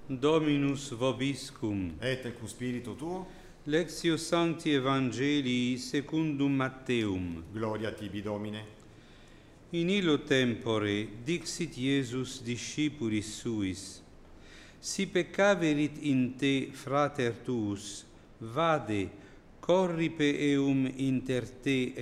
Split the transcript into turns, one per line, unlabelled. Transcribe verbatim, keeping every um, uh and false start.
Dominus vobiscum.
Et cum spiritu tuo.
Lectio Sancti Evangelii secundum Matteum.
Gloria tibi, Domine.
In illo tempore dixit Iesus discipulis suis: Si peccaverit in te frater tuus, vade, corripe eum inter te